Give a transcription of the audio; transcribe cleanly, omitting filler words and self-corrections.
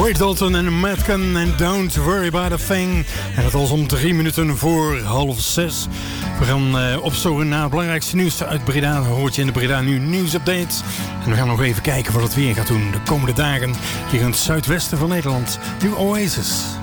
Roy Dalton en Madcon en Don't Worry About A Thing. En dat was om 3 minuten voor 5:30. We gaan opzoeken naar het belangrijkste nieuws uit Breda. Dat hoort je in de Breda Nu nieuwsupdate. En we gaan nog even kijken wat het weer gaat doen de komende dagen hier in het zuidwesten van Nederland. Nu Oasis.